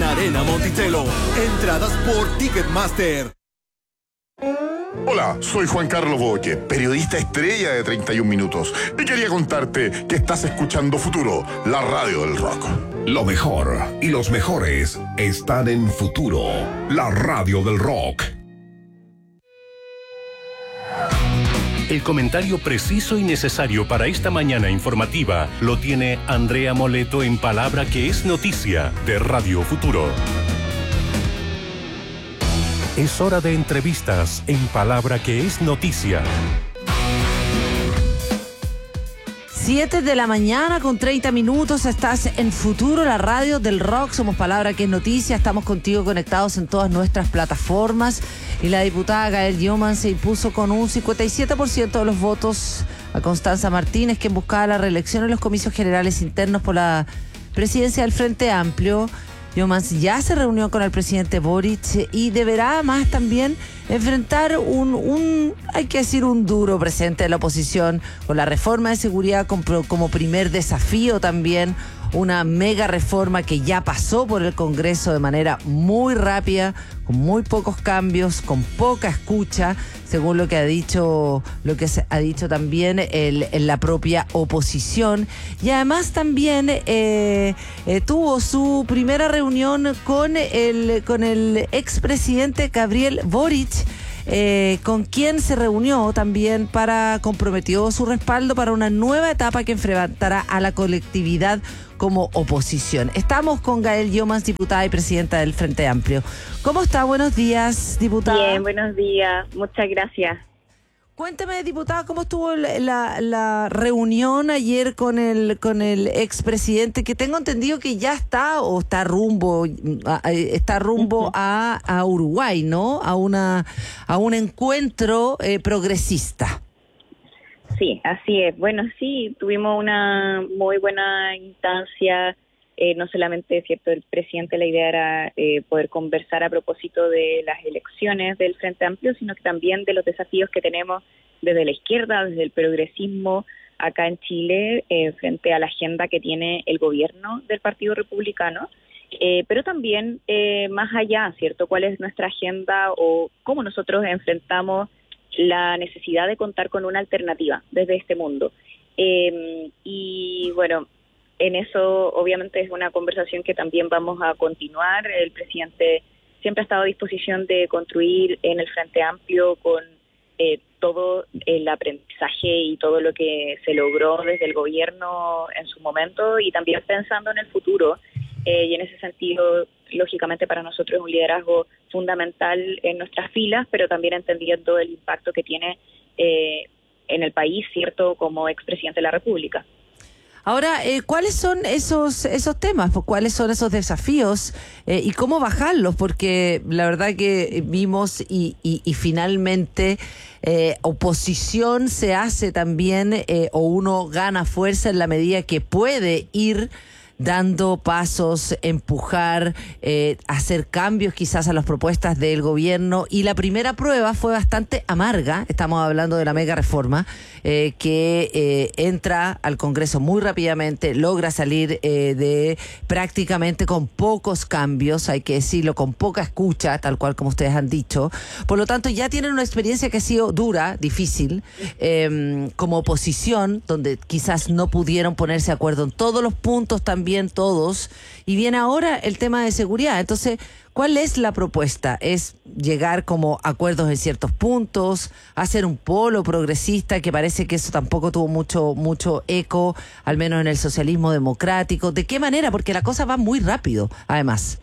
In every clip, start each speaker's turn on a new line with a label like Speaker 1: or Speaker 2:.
Speaker 1: en Arena Monticello. Entradas por Ticketmaster.
Speaker 2: Hola, soy Juan Carlos Boque, periodista estrella de 31 Minutos, y quería contarte que estás escuchando Futuro, la radio del rock.
Speaker 3: Lo mejor y los mejores están en Futuro, la radio del rock.
Speaker 4: El comentario preciso y necesario para esta mañana informativa lo tiene Andrea Moleto en Palabra que es Noticia de Radio Futuro. Es hora de entrevistas en Palabra que es Noticia.
Speaker 5: 7 de la mañana con 30 minutos, estás en Futuro, la radio del rock, somos Palabra que es Noticia, estamos contigo conectados en todas nuestras plataformas y la diputada Gael Yoman se impuso con un 57% de los votos a Constanza Martínez, quien buscaba la reelección en los comicios generales internos por la presidencia del Frente Amplio. Yoman ya se reunió con el presidente Boric y deberá además también enfrentar hay que decir, un duro presente de la oposición con la reforma de seguridad como primer desafío también, una mega reforma que ya pasó por el Congreso de manera muy rápida, con muy pocos cambios, con poca escucha, según lo que se ha dicho también la propia oposición. Y además también tuvo su primera reunión con el expresidente Gabriel Boric, con quien se reunió también comprometió su respaldo para una nueva etapa que enfrentará a la colectividad como oposición. Estamos con Gael Yoman, diputada y presidenta del Frente Amplio. ¿Cómo está? Buenos días, diputada.
Speaker 6: Bien, buenos días. Muchas gracias.
Speaker 5: Cuénteme, diputada, ¿cómo estuvo la reunión ayer con el expresidente? Que tengo entendido que ya está rumbo a Uruguay, ¿no? A un encuentro progresista.
Speaker 6: Sí, así es. Bueno, sí, tuvimos una muy buena instancia. No solamente, cierto, el presidente, la idea era poder conversar a propósito de las elecciones del Frente Amplio, sino que también de los desafíos que tenemos desde la izquierda, desde el progresismo acá en Chile, frente a la agenda que tiene el gobierno del Partido Republicano, pero también más allá, ¿cierto? ¿Cuál es nuestra agenda o cómo nosotros enfrentamos la necesidad de contar con una alternativa desde este mundo? Y bueno, en eso obviamente es una conversación que también vamos a continuar. El presidente siempre ha estado a disposición de construir en el Frente Amplio con todo el aprendizaje y todo lo que se logró desde el gobierno en su momento, y también pensando en el futuro. Y en ese sentido, lógicamente para nosotros es un liderazgo fundamental en nuestras filas, pero también entendiendo el impacto que tiene en el país, ¿cierto?, como expresidente de la República.
Speaker 5: Ahora, ¿cuáles son esos temas? ¿Cuáles son esos desafíos? ¿Y cómo bajarlos? Porque la verdad que vimos y finalmente oposición se hace también, o uno gana fuerza en la medida que puede ir dando pasos, empujar, hacer cambios quizás a las propuestas del gobierno. Y la primera prueba fue bastante amarga. Estamos hablando de la mega reforma que entra al Congreso muy rápidamente, logra salir de prácticamente con pocos cambios, hay que decirlo, con poca escucha, tal cual como ustedes han dicho. Por lo tanto, ya tienen una experiencia que ha sido dura, difícil, como oposición, donde quizás no pudieron ponerse de acuerdo en todos los puntos también, todos, y viene ahora el tema de seguridad. Entonces, ¿cuál es la propuesta? ¿Es llegar como a acuerdos en ciertos puntos, hacer un polo progresista, que parece que eso tampoco tuvo mucho eco, al menos en el socialismo democrático? ¿De qué manera? Porque la cosa va muy rápido, además.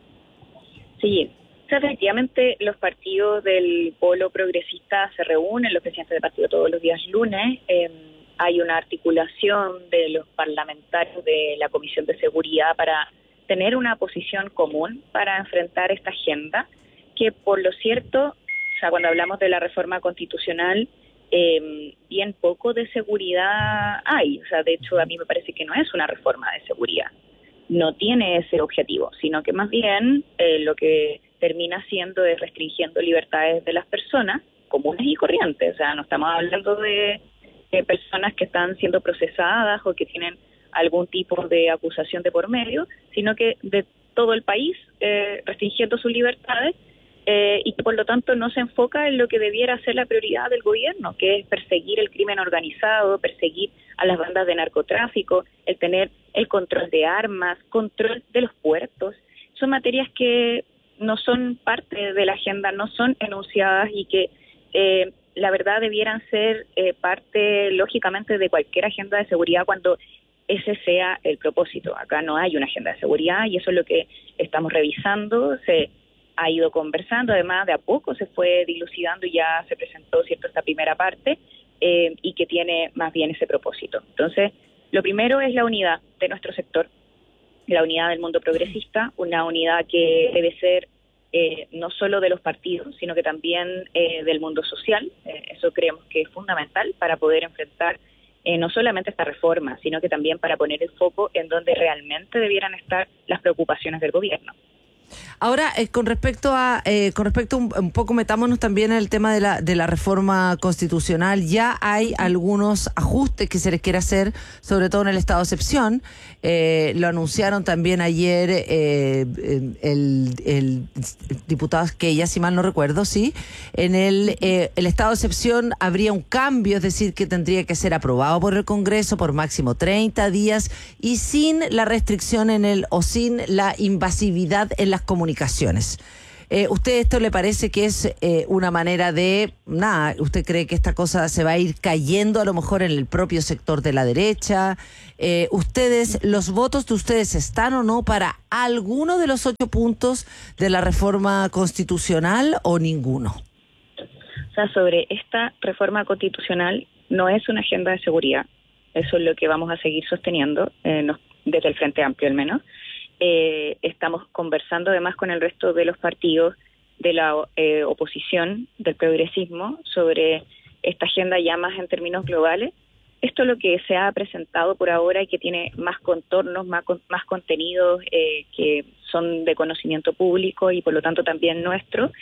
Speaker 6: Sí, efectivamente los partidos del polo progresista se reúnen, los presidentes de partido todos los días lunes. Hay una articulación de los parlamentarios de la Comisión de Seguridad para tener una posición común para enfrentar esta agenda, que por lo cierto, o sea, cuando hablamos de la reforma constitucional, bien poco de seguridad hay. O sea, de hecho, a mí me parece que no es una reforma de seguridad. No tiene ese objetivo, sino que más bien lo que termina siendo es restringiendo libertades de las personas comunes y corrientes. O sea, no estamos hablando de personas que están siendo procesadas o que tienen algún tipo de acusación de por medio, sino que de todo el país, restringiendo sus libertades, y que por lo tanto no se enfoca en lo que debiera ser la prioridad del gobierno, que es perseguir el crimen organizado, perseguir a las bandas de narcotráfico, el tener el control de armas, control de los puertos. Son materias que no son parte de la agenda, no son enunciadas y que la verdad debieran ser parte lógicamente de cualquier agenda de seguridad cuando ese sea el propósito. Acá no hay una agenda de seguridad y eso es lo que estamos revisando. Se ha ido conversando, además de a poco se fue dilucidando y ya se presentó esta primera parte y que tiene más bien ese propósito. Entonces, lo primero es la unidad de nuestro sector, la unidad del mundo progresista, una unidad que debe ser no solo de los partidos, sino que también del mundo social. Eso creemos que es fundamental para poder enfrentar no solamente esta reforma, sino que también para poner el foco en donde realmente debieran estar las preocupaciones del gobierno.
Speaker 5: Ahora, con respecto un poco, metámonos también en el tema de la reforma constitucional. Ya hay algunos ajustes que se les quiere hacer, sobre todo en el estado de excepción. Lo anunciaron también ayer el diputado Esquella, si mal no recuerdo, sí. En el estado de excepción habría un cambio, es decir, que tendría que ser aprobado por el Congreso por máximo 30 días y sin la restricción o sin la invasividad en las comunicaciones. ¿Usted esto le parece que es una manera de, usted cree que esta cosa se va a ir cayendo a lo mejor en el propio sector de la derecha? ¿Los votos de ustedes están o no para alguno de los 8 puntos de la reforma constitucional o ninguno?
Speaker 6: O sea, sobre esta reforma constitucional no es una agenda de seguridad. Eso es lo que vamos a seguir sosteniendo, desde el Frente Amplio al menos. Estamos conversando además con el resto de los partidos de la oposición, del progresismo, sobre esta agenda ya más en términos globales. Esto es lo que se ha presentado por ahora y que tiene más contornos, más contenidos que son de conocimiento público y por lo tanto también nuestro.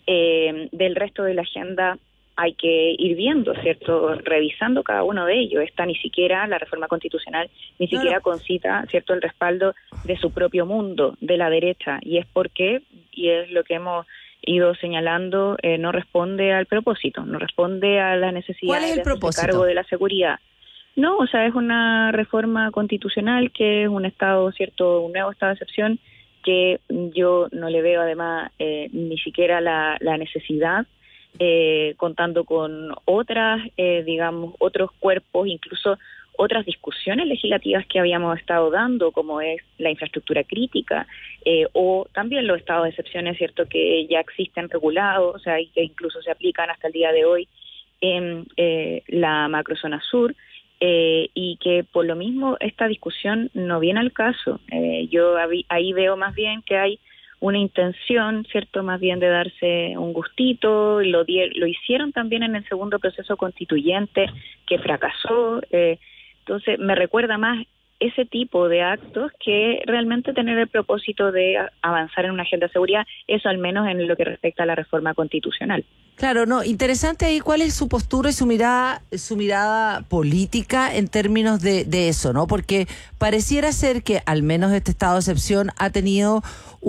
Speaker 6: Del resto de la agenda hay que ir viendo, ¿cierto? Revisando cada uno de ellos. Ni siquiera la reforma constitucional, ni siquiera concita, ¿cierto?, el respaldo de su propio mundo, de la derecha. Y es porque, y es lo que hemos ido señalando, no responde al propósito, no responde a las necesidades
Speaker 5: ¿Cuál es el propósito?
Speaker 6: De cargo de la seguridad. No, o sea, es una reforma constitucional que es un estado, ¿cierto?, un nuevo estado de excepción que yo no le veo además ni siquiera la necesidad, contando con otras, otros cuerpos, incluso otras discusiones legislativas que habíamos estado dando, como es la infraestructura crítica, o también los estados de excepciones, cierto, que ya existen regulados, o sea, y que incluso se aplican hasta el día de hoy en la macrozona sur, y que por lo mismo esta discusión no viene al caso. Yo ahí veo más bien que hay una intención, ¿cierto?, más bien de darse un gustito. Lo hicieron también en el segundo proceso constituyente que fracasó. Entonces me recuerda más ese tipo de actos que realmente tener el propósito de avanzar en una agenda de seguridad, eso al menos en lo que respecta a la reforma constitucional.
Speaker 5: Claro, no, interesante ahí cuál es su postura y su mirada política en términos de eso, ¿no? Porque pareciera ser que al menos este estado de excepción ha tenido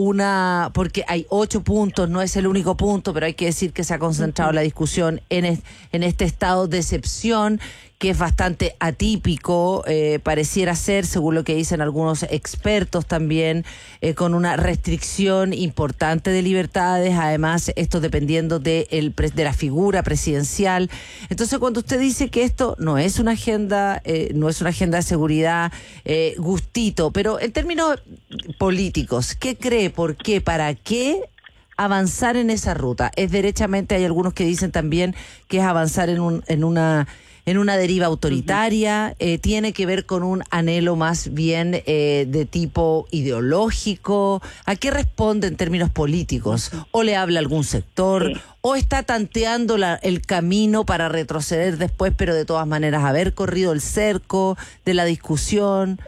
Speaker 5: porque hay 8 puntos, no es el único punto, pero hay que decir que se ha concentrado la discusión en este estado de excepción, que es bastante atípico, pareciera ser, según lo que dicen algunos expertos también, con una restricción importante de libertades, además esto dependiendo de la figura presidencial. Entonces, cuando usted dice que esto no es una agenda de seguridad, gustito, pero en términos políticos, ¿qué cree? ¿Por qué? ¿Para qué avanzar en esa ruta? Es derechamente, hay algunos que dicen también que es avanzar en una deriva autoritaria, tiene que ver con un anhelo más bien de tipo ideológico. ¿A qué responde en términos políticos? ¿O le habla algún sector? Sí. ¿O está tanteando el camino para retroceder después, pero de todas maneras haber corrido el cerco de la discusión?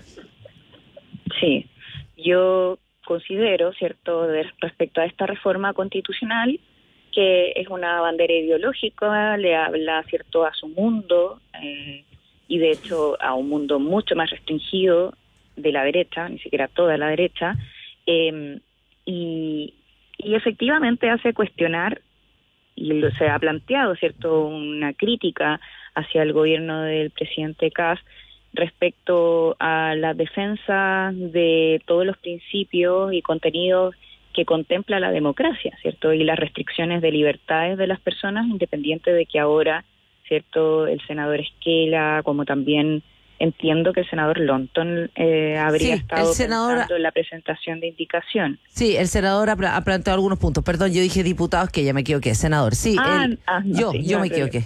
Speaker 6: Sí, yo considero, ¿cierto?, respecto a esta reforma constitucional, que es una bandera ideológica, le habla, ¿cierto?, a su mundo, y de hecho a un mundo mucho más restringido de la derecha, ni siquiera toda la derecha, Y efectivamente hace cuestionar, y se ha planteado, ¿cierto?, una crítica hacia el gobierno del presidente Kast respecto a la defensa de todos los principios y contenidos que contempla la democracia, ¿cierto?, y las restricciones de libertades de las personas, independiente de que ahora, ¿cierto?, el senador Esquela, como también entiendo que el senador Lonton habría estado pensando en la presentación de indicación.
Speaker 5: Sí, el senador ha planteado algunos puntos. Perdón, yo dije diputados, que ya me equivoqué. Senador, sí. Yo me equivoqué.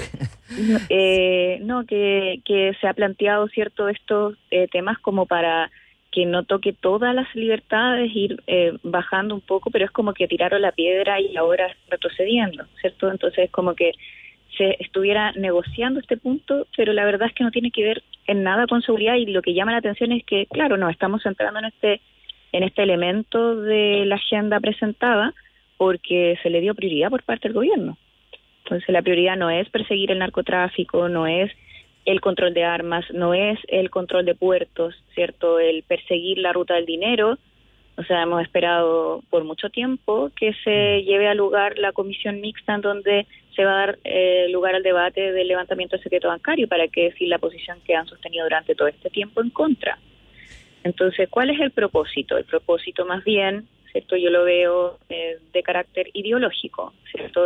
Speaker 6: No, que se ha planteado, ¿cierto?, estos temas como para que no toque todas las libertades, ir bajando un poco, pero es como que tiraron la piedra y ahora retrocediendo, ¿cierto? Entonces es como que se estuviera negociando este punto, pero la verdad es que no tiene que ver en nada con seguridad, y lo que llama la atención es que, claro, nos estamos centrando en este elemento de la agenda presentada porque se le dio prioridad por parte del gobierno. Entonces la prioridad no es perseguir el narcotráfico, no es el control de armas, no es el control de puertos, ¿cierto?, el perseguir la ruta del dinero. O sea, hemos esperado por mucho tiempo que se lleve a lugar la comisión mixta en donde se va a dar lugar al debate del levantamiento del secreto bancario, para que decir la posición que han sostenido durante todo este tiempo en contra. Entonces, ¿cuál es el propósito? El propósito más bien, ¿cierto?, yo lo veo de carácter ideológico, ¿cierto?,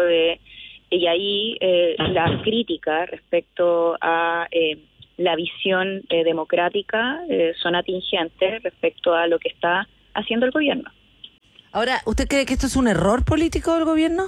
Speaker 6: y ahí la crítica respecto a la visión democrática son atingentes respecto a lo que está haciendo el gobierno.
Speaker 5: Ahora, ¿usted cree que esto es un error político del gobierno?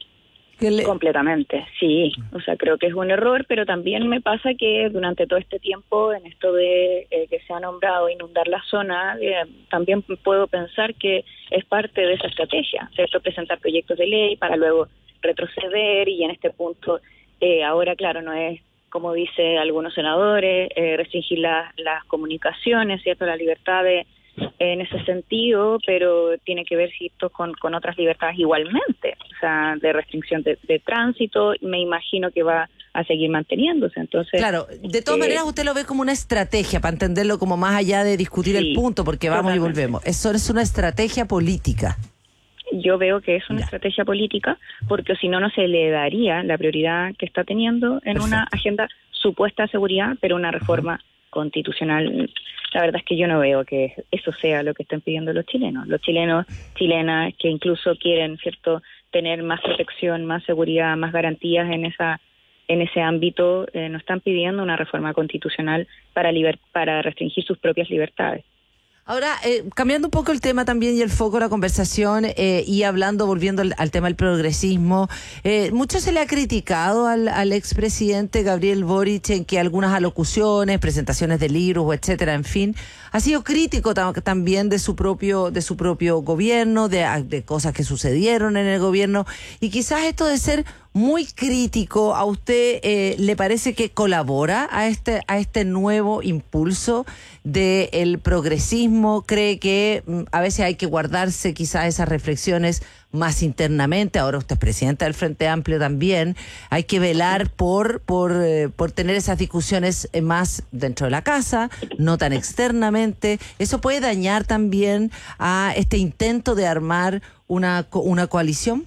Speaker 6: Completamente, sí. O sea, creo que es un error, pero también me pasa que durante todo este tiempo, en esto de que se ha nombrado inundar la zona, también puedo pensar que es parte de esa estrategia, ¿cierto?, presentar proyectos de ley para luego retroceder, y en este punto ahora, claro, no es, como dice algunos senadores, restringir las comunicaciones, ¿cierto?, la libertad en ese sentido, pero tiene que ver, ¿cierto?, con otras libertades igualmente, o sea, de restricción de tránsito, me imagino que va a seguir manteniéndose. Entonces,
Speaker 5: claro, de todas maneras usted lo ve como una estrategia, para entenderlo como más allá de discutir el punto, porque vamos totalmente. Y volvemos. Eso es una estrategia política.
Speaker 6: Yo veo que es una estrategia política, porque si no, no se le daría la prioridad que está teniendo en una agenda supuesta de seguridad, pero una reforma constitucional. La verdad es que yo no veo que eso sea lo que estén pidiendo los chilenos, chilenas, que incluso quieren, ¿cierto?, tener más protección, más seguridad, más garantías en ese ámbito. No están pidiendo una reforma constitucional para restringir sus propias libertades.
Speaker 5: Ahora, cambiando un poco el tema también y el foco de la conversación, y volviendo al tema del progresismo, mucho se le ha criticado al expresidente Gabriel Boric en que algunas alocuciones, presentaciones de libros, etcétera, en fin, ha sido crítico también de su propio gobierno, de cosas que sucedieron en el gobierno, y quizás esto de ser muy crítico, ¿a usted le parece que colabora a este nuevo impulso del progresismo? ¿Cree que a veces hay que guardarse quizás esas reflexiones más internamente? Ahora usted es presidenta del Frente Amplio también. Hay que velar por tener esas discusiones más dentro de la casa, no tan externamente. ¿Eso puede dañar también a este intento de armar una coalición?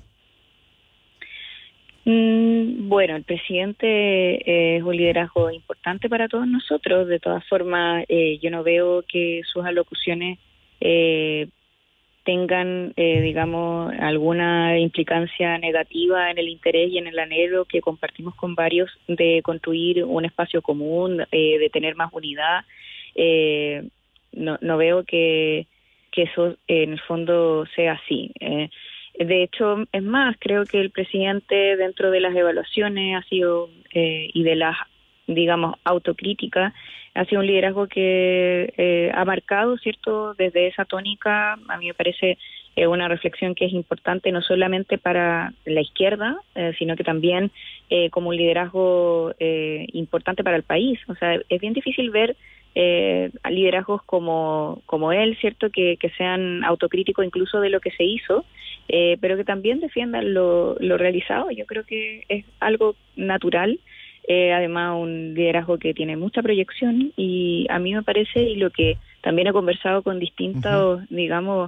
Speaker 6: Bueno, el presidente es un liderazgo importante para todos nosotros. De todas formas, yo no veo que sus alocuciones tengan, digamos, alguna implicancia negativa en el interés y en el anhelo que compartimos con varios de construir un espacio común, de tener más unidad. No veo que eso en el fondo sea así. De hecho, es más, creo que el presidente, dentro de las evaluaciones ha sido y de las, digamos, autocríticas, ha sido un liderazgo que ha marcado, ¿cierto?, desde esa tónica. A mí me parece una reflexión que es importante no solamente para la izquierda, sino que también como un liderazgo importante para el país. O sea, es bien difícil ver liderazgos como él, ¿cierto?, que sean autocríticos incluso de lo que se hizo, pero que también defiendan lo realizado. Yo creo que es algo natural. Además, un liderazgo que tiene mucha proyección, y a mí me parece, y lo que también he conversado con distintos, digamos,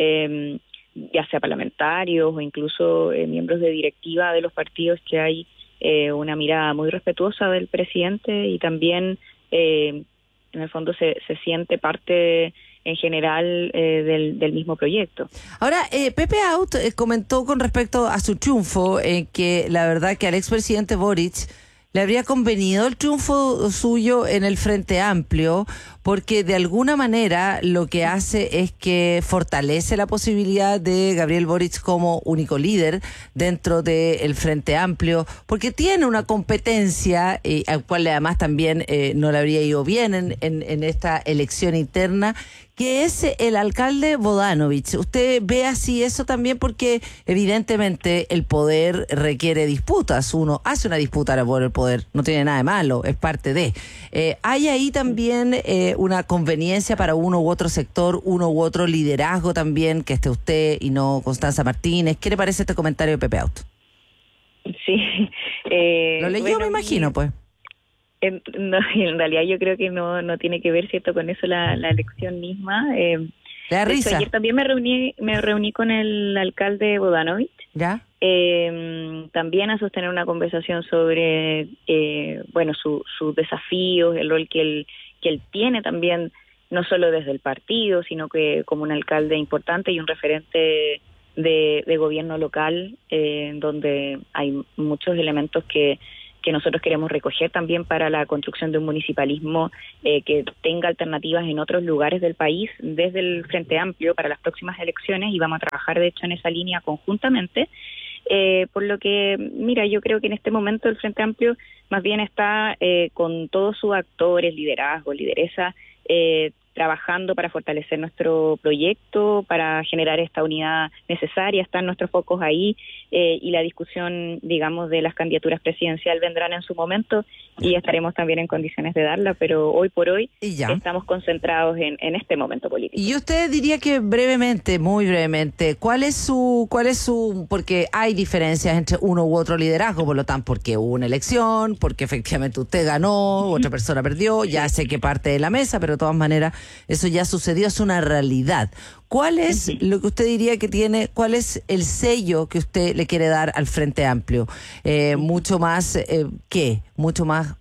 Speaker 6: ya sea parlamentarios o incluso miembros de directiva de los partidos, que hay una mirada muy respetuosa del presidente y también en el fondo se siente parte en general del mismo proyecto.
Speaker 5: Ahora, Pepe Out comentó con respecto a su triunfo que la verdad que al expresidente Boric le habría convenido el triunfo suyo en el Frente Amplio, porque de alguna manera lo que hace es que fortalece la posibilidad de Gabriel Boric como único líder dentro del Frente Amplio, porque tiene una competencia, al cual además también no le habría ido bien en esta elección interna, que es el alcalde Bodanovich. ¿Usted ve así eso también? Porque evidentemente el poder requiere disputas. Uno hace una disputa por el poder, no tiene nada de malo, es parte de. ¿Hay ahí también una conveniencia para uno u otro sector, uno u otro liderazgo también, que esté usted y no Constanza Martínez? ¿Qué le parece este comentario de Pepe Out?
Speaker 6: Sí.
Speaker 5: Lo leyó, me imagino, pues.
Speaker 6: No, en realidad yo creo que no tiene que ver, ¿cierto?, con eso la elección misma.
Speaker 5: ¿Le da risa?
Speaker 6: Ayer también me reuní con el alcalde Bodanovich.
Speaker 5: ¿Ya?
Speaker 6: También a sostener una conversación sobre, sus desafíos, el rol que él tiene también, no solo desde el partido, sino que como un alcalde importante y un referente de gobierno local, donde hay muchos elementos que nosotros queremos recoger también para la construcción de un municipalismo que tenga alternativas en otros lugares del país desde el Frente Amplio para las próximas elecciones, y vamos a trabajar de hecho en esa línea conjuntamente. Por lo que, mira, yo creo que en este momento el Frente Amplio más bien está con todos sus actores, liderazgo, lideresa, trabajando para fortalecer nuestro proyecto, para generar esta unidad necesaria. Están nuestros focos ahí, y la discusión, digamos, de las candidaturas presidenciales vendrán en su momento y estaremos también en condiciones de darla, pero hoy por hoy estamos concentrados en este momento político.
Speaker 5: Y usted diría que brevemente, muy brevemente, ¿cuál es su, porque hay diferencias entre uno u otro liderazgo, por lo tanto, porque hubo una elección, porque efectivamente usted ganó, otra persona perdió, ya sé que parte de la mesa, pero de todas maneras eso ya sucedió, es una realidad. ¿Cuál es lo que usted diría que tiene, cuál es el sello que usted le quiere dar al Frente Amplio? Mucho más, ¿qué? Mucho más,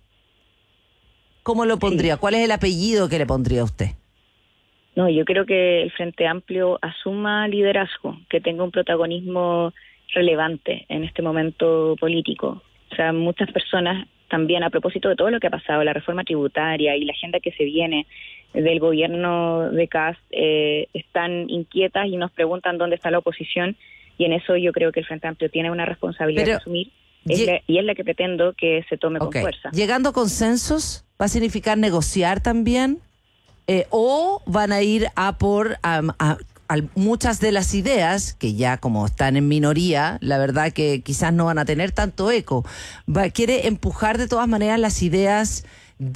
Speaker 5: ¿cómo lo pondría? ¿Cuál es el apellido que le pondría a usted?
Speaker 6: No, yo creo que el Frente Amplio asuma liderazgo, que tenga un protagonismo relevante en este momento político. O sea, muchas personas también, a propósito de todo lo que ha pasado, la reforma tributaria y la agenda que se viene del gobierno de Kast, están inquietas y nos preguntan dónde está la oposición, y en eso yo creo que el Frente Amplio tiene una responsabilidad que asumir, y es la que pretendo que se tome con fuerza. ¿Llegando a consensos
Speaker 5: va a significar negociar también? ¿O van a ir a por muchas de las ideas que ya como están en minoría, la verdad que quizás no van a tener tanto eco? ¿Quiere empujar de todas maneras las ideas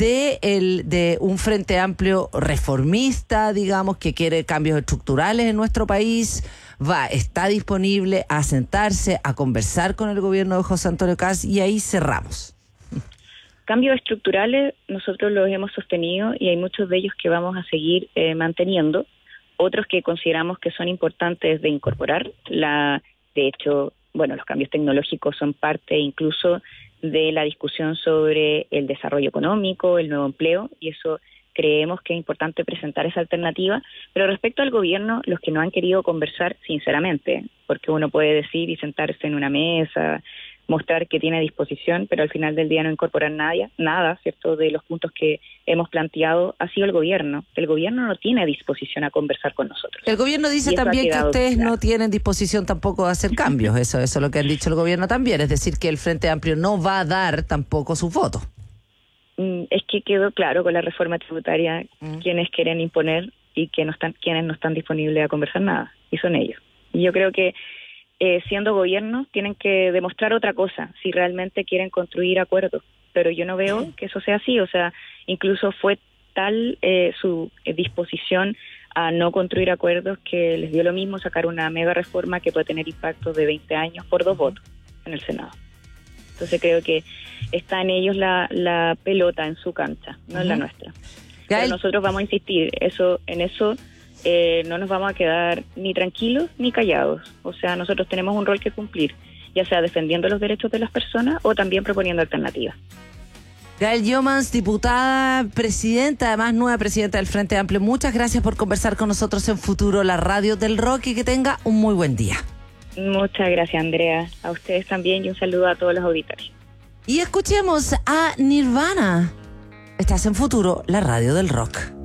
Speaker 5: de un Frente Amplio reformista, digamos, que quiere cambios estructurales en nuestro país? ¿Está disponible a sentarse, a conversar con el gobierno de José Antonio Kast? Y ahí cerramos.
Speaker 6: Cambios estructurales nosotros los hemos sostenido y hay muchos de ellos que vamos a seguir manteniendo. Otros que consideramos que son importantes de incorporar. De hecho, los cambios tecnológicos son parte incluso de la discusión sobre el desarrollo económico, el nuevo empleo, y eso creemos que es importante presentar esa alternativa. Pero respecto al gobierno, los que no han querido conversar, sinceramente, porque uno puede decir y sentarse en una mesa, mostrar que tiene disposición, pero al final del día no incorporar nada, ¿cierto?, de los puntos que hemos planteado, ha sido el gobierno. El gobierno no tiene disposición a conversar con nosotros.
Speaker 5: El gobierno dice también que ustedes no tienen disposición tampoco de hacer cambios. Eso es lo que han dicho el gobierno también, es decir, que el Frente Amplio no va a dar tampoco sus votos.
Speaker 6: Es que quedó claro con la reforma tributaria quienes quieren imponer y quienes no están disponibles a conversar nada, y son ellos. Y yo creo que siendo gobierno tienen que demostrar otra cosa, si realmente quieren construir acuerdos, pero yo no veo que eso sea así. O sea, incluso fue tal su disposición a no construir acuerdos que les dio lo mismo sacar una mega reforma que puede tener impacto de 20 años por 2 votos en el Senado. Entonces creo que está en ellos la pelota en su cancha, no en la nuestra. Pero nosotros vamos a insistir, en eso no nos vamos a quedar ni tranquilos ni callados. O sea, nosotros tenemos un rol que cumplir, ya sea defendiendo los derechos de las personas o también proponiendo alternativas.
Speaker 5: Gael Youmans, diputada, presidenta, además nueva presidenta del Frente Amplio, muchas gracias por conversar con nosotros en Futuro, la radio del rock, y que tenga un muy buen día.
Speaker 6: Muchas gracias, Andrea. A ustedes también, y un saludo a todos los auditores.
Speaker 5: Y escuchemos a Nirvana. Estás en Futuro, la radio del rock.